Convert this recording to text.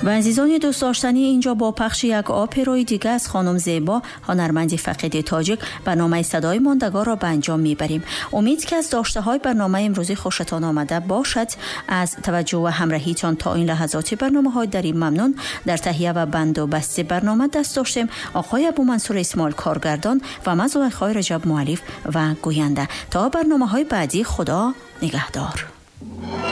و عزیزان دوست داشتنی، اینجا با پخش یک آپرای دیگه از خانم زیبا، هنرمند فقید تاجیک، برنامه صدای ماندگار را به انجام میبریم. امید که از داشته های برنامه امروزی خوشتان آمده باشد. از توجه و همراهیتان تا این لحظات برنامه های در این ممنون. در تهیه و بندوبست برنامه دست داشتیم آقای ابو منصور اسماعیل کارگردان و من زلیخای رجب مؤلف و گوینده. تا برنامه های بعدی، خدا نگهدار.